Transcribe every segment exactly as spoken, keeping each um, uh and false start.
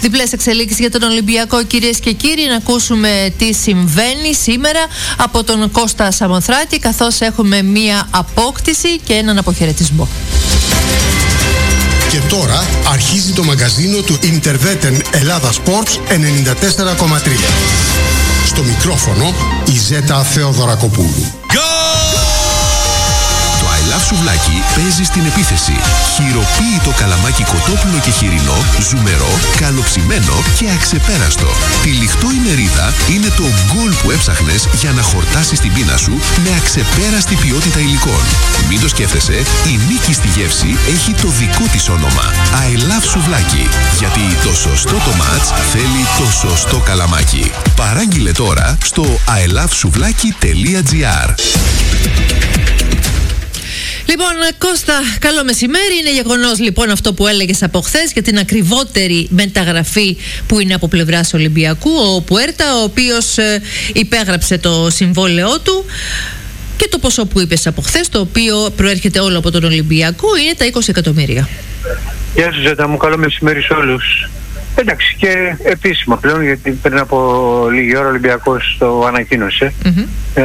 Διπλές εξελίξεις για τον Ολυμπιακό, κυρίες και κύριοι. Να ακούσουμε τι συμβαίνει σήμερα από τον Κώστα Σαμοθράκη, καθώς έχουμε μία απόκτηση και έναν αποχαιρετισμό. Και τώρα αρχίζει το μαγκαζίνο του Interveten Ελλάδα Sports ενενήντα τέσσερα κόμμα τρία. Στο μικρόφωνο η Ζέτα Θεοδωρακοπούλου. Το I Love Σουβλάκι παίζει στην επίθεση. Χειροποίητο καλαμάκι κοτόπουλο και χοιρινό, ζουμερό, καλοψημένο και αξεπέραστο. Τυλιχτό η μερίδα είναι το γκολ που έψαχνες για να χορτάσεις την πείνα σου με αξεπέραστη ποιότητα υλικών. Μην το σκέφτεσαι, η νίκη στη γεύση έχει το δικό της όνομα. I Love Σουβλάκι. Γιατί το σωστό το μάτς θέλει το σωστό καλαμάκι. Παράγγειλε τώρα στο άι λαβ σουβλάκι τελεία τζι άρ. Λοιπόν, Κώστα, καλό μεσημέρι. Είναι γεγονός λοιπόν αυτό που έλεγες από χθες για την ακριβότερη μεταγραφή που είναι από πλευράς Ολυμπιακού, ο Πουέρτα, ο οποίος ε, υπέγραψε το συμβόλαιό του, και το ποσό που είπες από χθες, το οποίο προέρχεται όλο από τον Ολυμπιακό, είναι τα είκοσι εκατομμύρια. Γεια σας Ζέτα μου, καλό μεσημέρι σε όλους. Εντάξει, και επίσημα πλέον, γιατί πριν από λίγη ώρα ο Ολυμπιακός το ανακοίνωσε. Mm-hmm. Ε,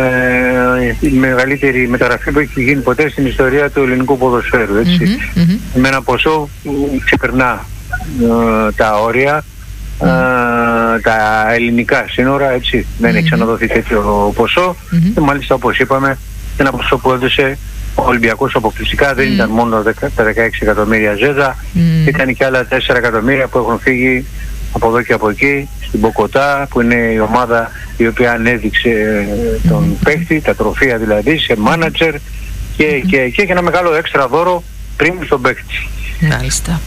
η μεγαλύτερη μεταγραφή που έχει γίνει ποτέ στην ιστορία του ελληνικού ποδοσφαίρου, έτσι. Mm-hmm. Mm-hmm. Με ένα ποσό που ξεπερνά ε, τα όρια, mm-hmm. ε, τα ελληνικά σύνορα, έτσι. Mm-hmm. Δεν έχει ξαναδοθεί τέτοιο ποσό. Mm-hmm. Και μάλιστα, όπως είπαμε, ένα ποσό που έδωσε ο Ολυμπιακός αποκλειστικά. Mm. Δεν ήταν μόνο τα δεκαέξι εκατομμύρια Ζέτα, mm. ήταν και άλλα τέσσερα εκατομμύρια που έχουν φύγει από εδώ και από εκεί, στην Μποκοτά, που είναι η ομάδα η οποία ανέδειξε mm. τον παίχτη, τα τροφεία δηλαδή, σε μάνατζερ και, mm. και, και έχει ένα μεγάλο έξτρα δώρο πριν στον παίχτη. Μάλιστα.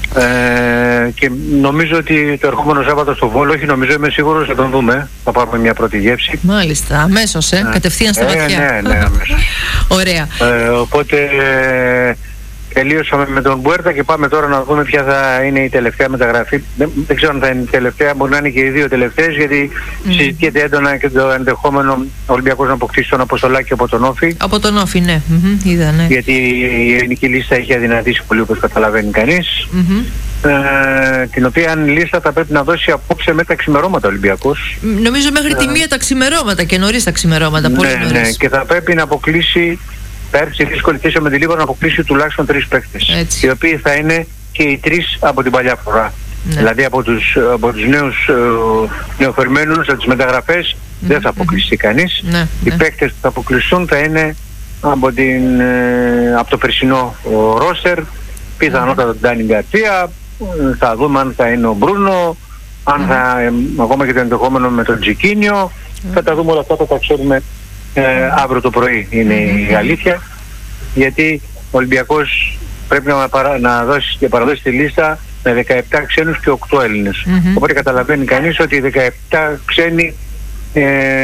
Ε, και νομίζω ότι το ερχόμενο Σάββατο στο Βόλο, όχι νομίζω, είμαι σίγουρος, θα τον δούμε. Θα πάρουμε μια πρώτη γεύση. Μάλιστα, αμέσως, ε, ε, κατευθείαν στα βαθιά. Ναι, ναι, ναι, αμέσως. Ωραία. Ε, οπότε ε, τελείωσαμε με τον Μπουέρτα και πάμε τώρα να δούμε ποια θα είναι η τελευταία μεταγραφή. Δεν, δεν ξέρω αν θα είναι η τελευταία, μπορεί να είναι και οι δύο τελευταίες, γιατί mm. συζητιέται έντονα και το ενδεχόμενο ο Ολυμπιακός να αποκτήσει τον Αποστολάκη από τον Όφη. Από τον Όφη, ναι. Mm-hmm, είδα, ναι. Γιατί η ελληνική λίστα έχει αδυνατήσει πολύ, όπως καταλαβαίνει κανείς. Mm-hmm. Ε, την οποία λίστα θα πρέπει να δώσει απόψε με τα ξημερώματα ο Ολυμπιακός. Νομίζω μέχρι τη μία τα ξημερώματα και νωρίς τα ξημερώματα. Πολύ ναι, νωρίς. Ναι, και θα πρέπει να αποκλείσει. Θα έρθει σε δύσκολη θέση με τη Λίβο να αποκλείσει τουλάχιστον τρεις παίκτες. Έτσι. Οι οποίοι θα είναι και οι τρεις από την παλιά φορά. Ναι. Δηλαδή από τους, από τους νέους ε, νεοφερμένους, από τις μεταγραφές, mm-hmm. δεν θα αποκλειστεί κανείς. Ναι, οι ναι. παίκτες που θα αποκλειστούν θα είναι από, την, ε, από το περσινό ρόστερ, πιθανότατα τον Ντάνι Γκαρσία, θα δούμε αν θα είναι ο Μπρούνο, αν mm-hmm. θα, ε, ακόμα και το ενδεχόμενο με τον Τζικίνιο. Mm-hmm. Θα τα δούμε όλα αυτά, θα τα ξέρουμε Ε, αύριο το πρωί, είναι mm-hmm. η αλήθεια, γιατί ο Ολυμπιακός πρέπει να, παρα, να δώσει και παραδώσει τη λίστα με δεκαεπτά ξένους και οκτώ Έλληνες. Mm-hmm. Οπότε καταλαβαίνει κανείς ότι οι δεκαεπτά ξένοι ε,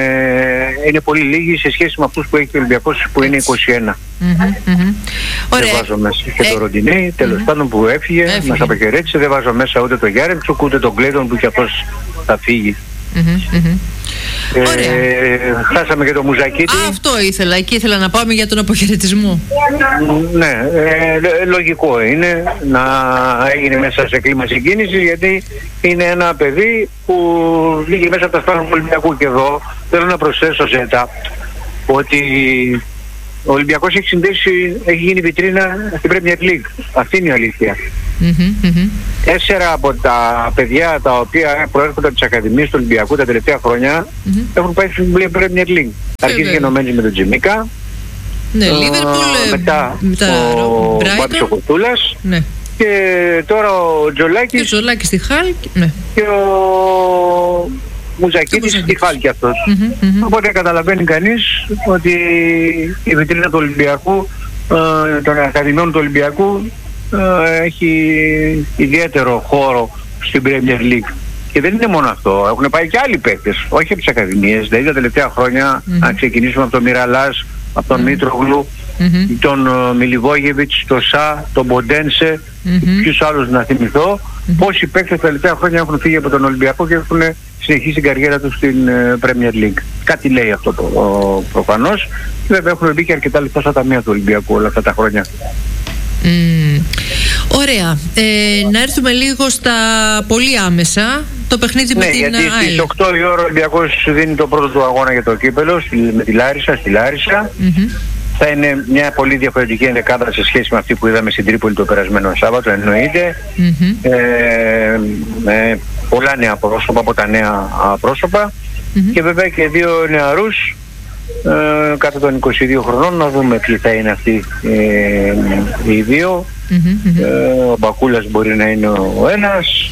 είναι πολύ λίγοι σε σχέση με αυτούς που έχει ο Ολυμπιακός, που είναι είκοσι ένα. Mm-hmm. Mm-hmm. Δεν βάζω μέσα και ε... το Ροντινέι, τέλος mm-hmm. πάντων, που έφυγε, έφυγε. Μας αποχαιρέτησε. Δεν βάζω μέσα ούτε το Γιάρεμτσουκ ούτε τον Κλέιτον που και αυτός θα φύγει. Mm-hmm. Mm-hmm. Ε, χάσαμε και το Μουζακίτη. Αυτό ήθελα, εκεί ήθελα να πάμε για τον αποχαιρετισμό. Ναι, ε, λογικό είναι να έγινε μέσα σε κλίμα συγκίνησης, γιατί είναι ένα παιδί που βγήκε μέσα από τα σπάνια του Ολυμπιακού. Και εδώ θέλω να προσθέσω, Ζέτα, ότι ο Ολυμπιακός έχει συνδέσει, έχει γίνει βιτρίνα στην Premier League. Αυτή είναι η αλήθεια. Mm-hmm, mm-hmm. Τέσσερα από τα παιδιά τα οποία προέρχονται από τις ακαδημίες του Ολυμπιακού τα τελευταία χρόνια mm-hmm. έχουν πάει στην Premier League. Αρχίζει ενωμένοι με τον Τζιμίκα, ναι, Λίβερπουλ, μετά ο Μπάμπης ο Κοτούλας, ναι. Και τώρα ο Τζολάκης, και ο Τζολάκης στη Χάλ, ναι. Και ο Μουζακίτης στη Χάλ και αυτός. Mm-hmm, mm-hmm. Οπότε καταλαβαίνει κανείς ότι η βιτρίνα του Ολυμπιακού, ε, των ακαδημιών του Ολυμπιακού, έχει ιδιαίτερο χώρο στην Premier League. Και δεν είναι μόνο αυτό, έχουν πάει και άλλοι παίκτες, όχι από τις ακαδημίες. Δηλαδή τα τελευταία χρόνια, mm-hmm. αν ξεκινήσουμε από τον Μιραλάς, από τον mm-hmm. Μήτρογλου, mm-hmm. τον uh, Μιλιβόγεβιτς, τον Σα, τον Μποντένσε, mm-hmm. ποιους άλλους να θυμηθώ, mm-hmm. πόσοι παίκτες τα τελευταία χρόνια έχουν φύγει από τον Ολυμπιακό και έχουν συνεχίσει την καριέρα τους στην uh, Premier League. Κάτι λέει αυτό το uh, προφανώς. Βέβαια έχουν μπει και αρκετά λεφτά στα ταμεία του Ολυμπιακού όλα αυτά τα χρόνια. Mm. Ωραία. Ωραία. Ε, να έρθουμε λίγο στα πολύ άμεσα. Το παιχνίδι ναι, με την γιατί ΑΕΛ. Στις οκτώ η ώρα ο Ολυμπιακός δίνει το πρώτο του αγώνα για το κύπελο με τη Λάρισα, στη Λάρισα. Mm-hmm. Θα είναι μια πολύ διαφορετική ενδεκάδα σε σχέση με αυτή που είδαμε στην Τρίπολη το περασμένο Σάββατο, εννοείται. Mm-hmm. Ε, με πολλά νέα πρόσωπα από τα νέα πρόσωπα mm-hmm. και βέβαια και δύο νεαρούς ε, κάτω των είκοσι δύο χρονών, να δούμε ποιοι θα είναι αυτοί ε, οι δύο. Mm-hmm. Ε, ο Μπακούλας μπορεί να είναι ο ένας.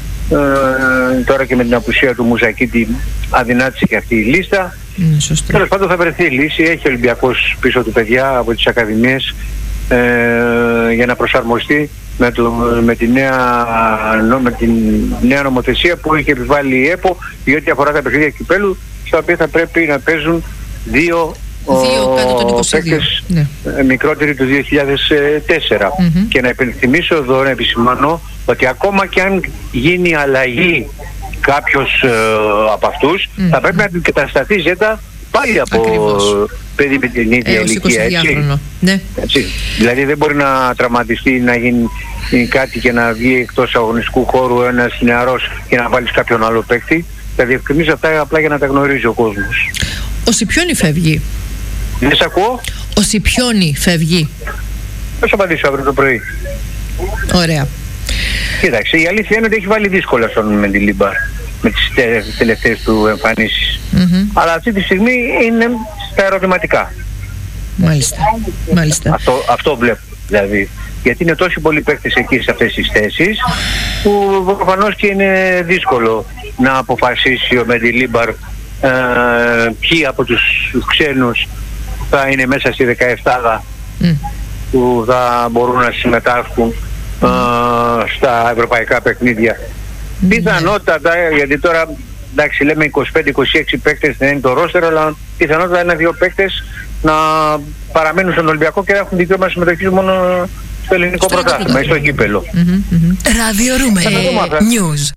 Ε, τώρα και με την απουσία του Μουζακίτη αδυνάτησε και αυτή η λίστα. Mm, τέλος πάντων θα βρεθεί η λύση. Έχει ο Ολυμπιακός πίσω του παιδιά από τις ακαδημίες ε, για να προσαρμοστεί με, το, με, τη νέα, με την νέα νομοθεσία που έχει επιβάλει η ΕΠΟ, διότι αφορά τα παιχνίδια κυπέλου, στα οποία θα πρέπει να παίζουν δύο Δύο κάτω των είκοσι δύο. Ναι. Μικρότεροι του δύο χιλιάδες τέσσερα. Mm-hmm. Και να υπενθυμίσω εδώ, να επισημανώ, ότι ακόμα και αν γίνει αλλαγή κάποιος ε, από αυτούς, mm-hmm. θα πρέπει να αντικατασταθεί η ΖΕΤΑ πάλι από Ακριβώς. παιδί με την ίδια ηλικία. Έτσι. Ναι. Έτσι. Δηλαδή δεν μπορεί να τραυματιστεί, να γίνει κάτι και να βγει εκτός αγωνιστικού χώρου ένας νεαρός και να βάλεις κάποιον άλλο παίκτη. Θα διευκρινίζω αυτά απλά για να τα γνωρίζει ο κόσμος. Ο Σιπιόνι φεύγει. Δεν σ' ακούω. Ο Σιπιόνι φεύγει. Θα σου απαντήσω αύριο το πρωί. Ωραία. Κοίταξε, η αλήθεια είναι ότι έχει βάλει δύσκολα στον Μεντιλίμπαρ με τις τε, τελευταίες του εμφανίσεις. Mm-hmm. Αλλά αυτή τη στιγμή είναι στα ερωτηματικά. Μάλιστα. Μάλιστα. Αυτό, αυτό βλέπω δηλαδή. Γιατί είναι τόσοι πολλοί παίκτες εκεί σε αυτές τις θέσεις που προφανώς και είναι δύσκολο να αποφασίσει ο Μεντιλίμπαρ ε, ποιοι από τους ξένους θα είναι μέσα στη δεκαεφτάδα mm. που θα μπορούν να συμμετάσχουν mm. ε, στα ευρωπαϊκά παιχνίδια. Mm. Πιθανότατα, γιατί τώρα εντάξει λέμε είκοσι πέντε είκοσι έξι παίκτες δεν είναι το ρόστερ, αλλά πιθανότατα ένα-δύο παίκτες να παραμένουν στον Ολυμπιακό και να έχουν δικαίωμα συμμετοχής μόνο στο ελληνικό πρωτάθλημα ή στο κύπελο. Ραδιορούμε News.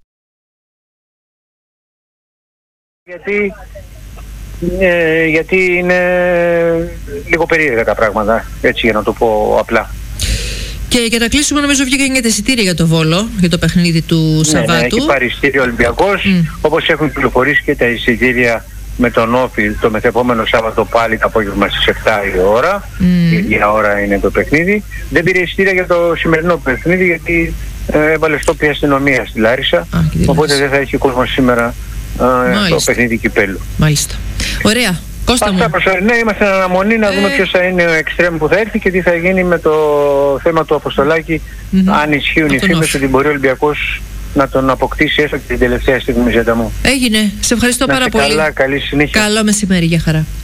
Γιατί, ε, γιατί είναι λίγο περίεργα τα πράγματα, έτσι για να το πω απλά. Και για να κλείσουμε, νομίζω βγήκαν και τα εισιτήρια για το Βόλο, για το παιχνίδι του ναι, Σαββάτου. Ναι, έχει πάρει εισιτήριο ο Ολυμπιακός, mm. όπως έχουν πληροφορήσει και τα εισιτήρια με τον Όφη το μεθεπόμενο Σάββατο πάλι το απόγευμα στις επτά η ώρα. Mm. Η ίδια ώρα είναι το παιχνίδι. Δεν πήρε εισιτήρια για το σημερινό παιχνίδι γιατί ε, έβαλε στόπια αστυνομία στη Λάρισα. Ah, οπότε δεν θα έχει κόσμο σήμερα ε, το παιχνίδι κυπέλου. Μάλιστα. Ωραία. Κώστα μου. Ναι, είμαστε εν αναμονή να δούμε ε... ποιος θα είναι ο εξτρέμ που θα έρθει και τι θα γίνει με το θέμα του Αποστολάκη. Mm-hmm. Αν ισχύουν οι φήμες ότι μπορεί ο Ολυμπιακός να τον αποκτήσει έστω και την τελευταία στιγμή, Ζέτα μου. Έγινε. Σε ευχαριστώ να πάρα πολύ. Καλά, καλή συνέχεια. Καλό μεσημέρι, για χαρά.